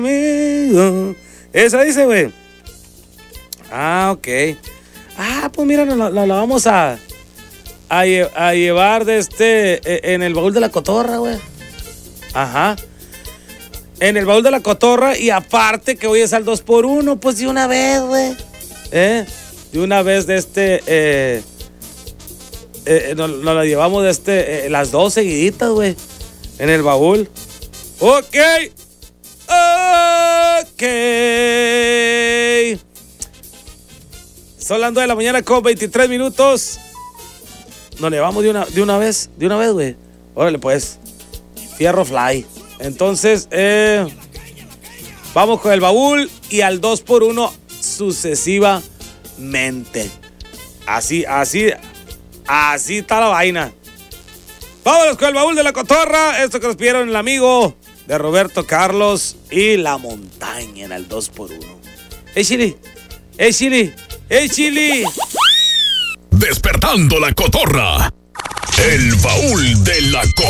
amigo. Esa dice, güey. Ah, ok. Ah, pues mira, la vamos a llevar en el baúl de la cotorra, güey. Ajá. En el baúl de la cotorra. Y aparte que hoy es al 2x1, pues de una vez, güey. De una vez nos la llevamos las dos seguiditas, güey. En el baúl. Ok. Son las 2 de la mañana con 23 minutos. Nos llevamos de una vez, güey. Órale, pues. Fierro fly. Entonces, vamos con el baúl y al 2x1 sucesivamente. Así está la vaina. Vámonos con el baúl de la cotorra. Esto que nos pidieron el amigo de Roberto Carlos y la montaña en el 2x1. Chili! Despertando la cotorra. El baúl de la cotorra.